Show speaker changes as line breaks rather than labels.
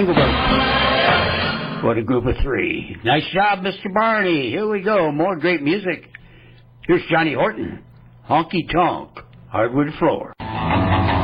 Engelbert. What a group of three. Nice job, Mr. Barney. Here we go. More great music. Here's Johnny Horton. Honky Tonk. Hardwood Floor.